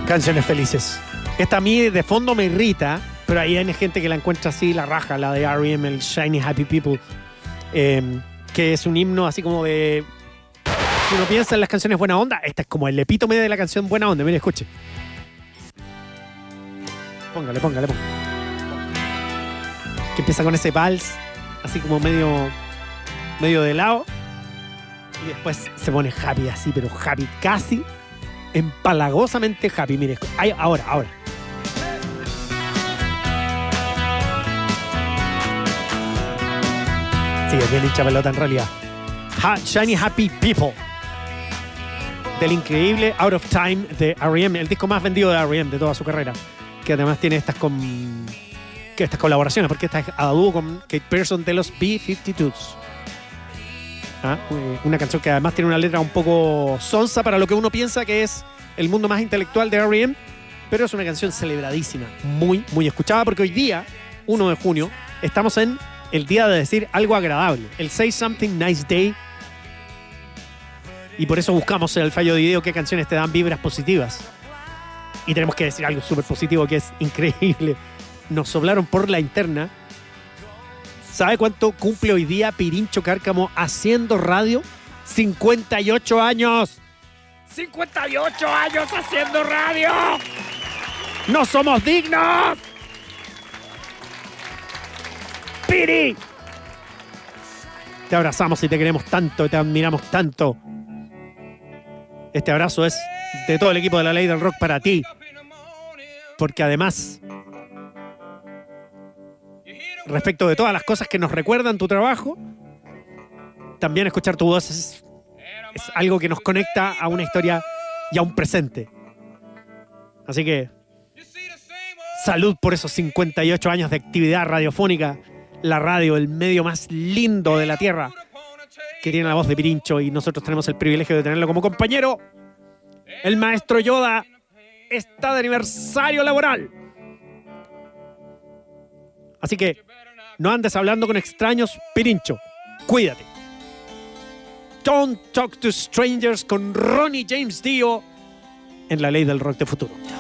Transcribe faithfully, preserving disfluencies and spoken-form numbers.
Canciones felices. Esta a mí de fondo me irrita, pero ahí hay gente que la encuentra así, la raja, la de R E M, el Shiny Happy People, eh, que es un himno así como de... Si uno piensa en las canciones buena onda, esta es como el epítome de la canción buena onda. Mire, escuche. Póngale, póngale, póngale. Que empieza con ese vals, así como medio, medio de lado. Y después se pone happy así, pero happy casi empalagosamente happy. Mire, ahí, ahora, ahora. Sí, es bien hincha pelota en realidad. Ha, Shiny Happy People. Del increíble Out of Time de R E M, el disco más vendido de R E M de toda su carrera. Que además tiene estas con, que estas colaboraciones, porque esta es a dúo con Kate Pearson de los B cincuenta-dos. ¿Ah? Una canción que además tiene una letra un poco sonsa para lo que uno piensa que es el mundo más intelectual de R E M, pero es una canción celebradísima, muy, muy escuchada, porque hoy día, uno de junio, estamos en el día de decir algo agradable, el Say Something Nice Day, y por eso buscamos en el fallo de video qué canciones te dan vibras positivas. Y tenemos que decir algo súper positivo que es increíble. Nos soplaron por la interna. ¿Sabe cuánto cumple hoy día Pirincho Cárcamo haciendo radio? cincuenta y ocho años. cincuenta y ocho años haciendo radio. ¡No somos dignos! ¡Piri! Te abrazamos y te queremos tanto y te admiramos tanto. Este abrazo es de todo el equipo de La Ley del Rock para ti. Porque además, respecto de todas las cosas que nos recuerdan tu trabajo, también escuchar tu voz es, es algo que nos conecta a una historia y a un presente. Así que, salud por esos cincuenta y ocho años de actividad radiofónica. La radio, el medio más lindo de la tierra, que tiene la voz de Pirincho, y nosotros tenemos el privilegio de tenerlo como compañero. El maestro Yoda está de aniversario laboral. Así que no andes hablando con extraños, Pirincho. Cuídate. Don't Talk to Strangers con Ronnie James Dio en La Ley del Rock de Futuro.